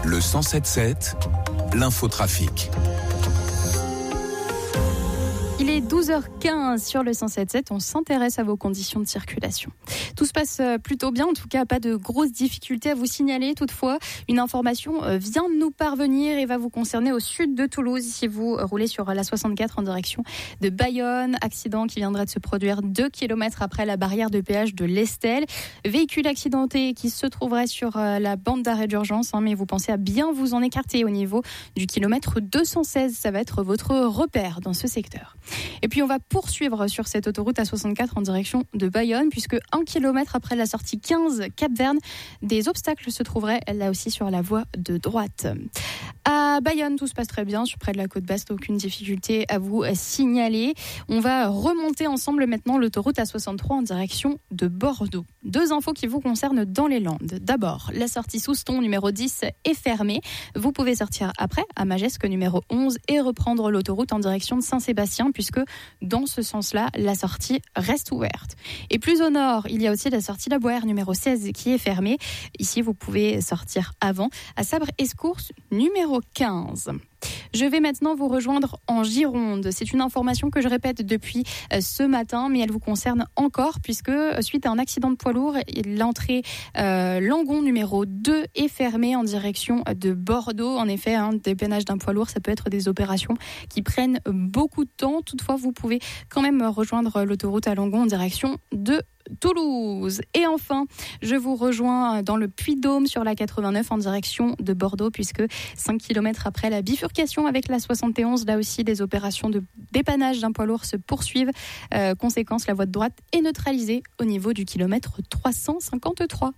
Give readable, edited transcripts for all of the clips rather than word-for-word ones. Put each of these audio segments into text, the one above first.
Le 107.7, l'infotrafic. Il est 12h15 sur le 107.7, on s'intéresse à vos conditions de circulation. Tout se passe plutôt bien, en tout cas pas de grosses difficultés à vous signaler. Toutefois, une information vient de nous parvenir et va vous concerner au sud de Toulouse. Si vous roulez sur la 64 en direction de Bayonne, accident qui viendrait de se produire 2 km après la barrière de péage de l'Estel. Véhicule accidenté qui se trouverait sur la bande d'arrêt d'urgence, mais vous pensez à bien vous en écarter au niveau du kilomètre 216. Ça va être votre repère dans ce secteur. Et puis on va poursuivre sur cette autoroute A64 en direction de Bayonne, puisque 1 km après la sortie 15 Cap-Verne, des obstacles se trouveraient là aussi sur la voie de droite. À Bayonne, tout se passe très bien, près de la côte basse, aucune difficulté à vous signaler. On va remonter ensemble maintenant l'autoroute A63 en direction de Bordeaux. 2 infos qui vous concernent dans les Landes. D'abord, la sortie Souston numéro 10 est fermée. Vous pouvez sortir après à Magesque numéro 11 et reprendre l'autoroute en direction de Saint-Sébastien, puisque dans ce sens-là, la sortie reste ouverte. Et plus au nord, il y a aussi la sortie La Boère numéro 16 qui est fermée. Ici, vous pouvez sortir avant à Sabre-Escours numéro 15. Je vais maintenant vous rejoindre en Gironde. C'est une information que je répète depuis ce matin, mais elle vous concerne encore, puisque suite à un accident de poids lourd, l'entrée Langon numéro 2 est fermée en direction de Bordeaux. En effet, dépannage d'un poids lourd, ça peut être des opérations qui prennent beaucoup de temps. Toutefois, vous pouvez quand même rejoindre l'autoroute à Langon en direction de Toulouse. Et enfin, je vous rejoins dans le Puy-de-Dôme sur la 89 en direction de Bordeaux, puisque 5 km après la bifurcation avec la 71, là aussi des opérations de dépannage d'un poids lourd se poursuivent. Conséquence, la voie de droite est neutralisée au niveau du kilomètre 353.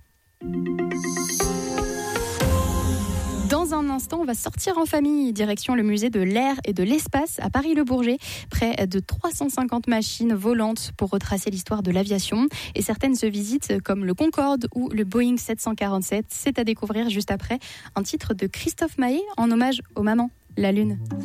Dans un instant, on va sortir en famille, direction le musée de l'air et de l'espace à Paris-le-Bourget. Près de 350 machines volantes pour retracer l'histoire de l'aviation. Et certaines se visitent comme le Concorde ou le Boeing 747. C'est à découvrir juste après un titre de Christophe Maé en hommage aux mamans, la Lune.